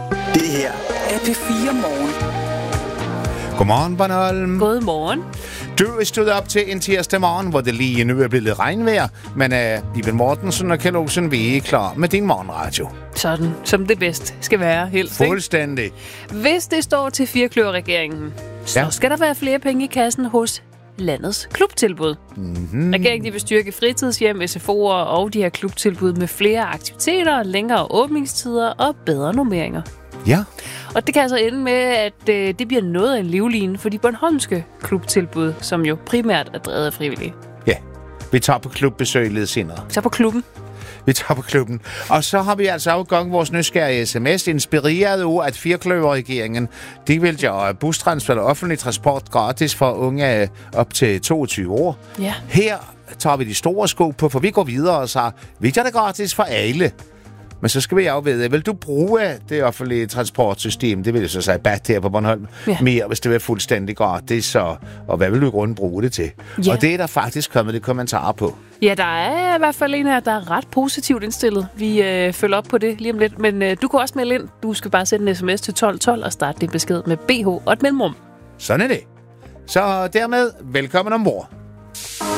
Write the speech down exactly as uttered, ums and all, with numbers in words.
Det her er P fire Morgen. Godmorgen, Bornholm. Godmorgen. Du er stået op til en tirsdag morgen, hvor det lige nu er blevet lidt regnvejr, men uh, Iben Mortensen og Kjeld Olsen, vi er klar med din morgenradio. Sådan, som det bedst skal være, helst. Fuldstændig. Ikke? Hvis det står til firekløver-regeringen, så Ja. skal der være flere penge i kassen hos landets klubtilbud. Mm-hmm. Regeringen de vil styrke fritidshjem, S F O'er og de her klubtilbud med flere aktiviteter, længere åbningstider og bedre normeringer. Ja. Og det kan altså ende med, at øh, det bliver noget af en livline for de bornholmske klubtilbud, som jo primært er drevet af frivillige. Ja, vi tager på klubbesøg lidt senere. Så på klubben. Vi tager på klubben. Og så har vi altså afgang vores nysgerrige sms, inspireret af, at firekløver-regeringen, de vil gøre bustransport og offentlig transport gratis for unge op til toogtyve år. Ja. Her tager vi de store sko på, for vi går videre og så vi gør det gratis for alle. Men så skal vi jo vide, vil du bruge det offentlige transportsystem, det vil jeg så sige bat her på Bornholm, ja. mere, hvis det er fuldstændig gratis, så, og hvad vil du i grunden bruge det til? Ja. Og det er der faktisk kommet lidt kommentarer på. Ja, der er i hvert fald en her, der er ret positivt indstillet. Vi øh, følger op på det lige om lidt, men øh, du kan også melde ind. Du skal bare sende en sms til tolv tolv og starte din besked med B H og et mellemrum. Sådan er det. Så dermed, velkommen ombord.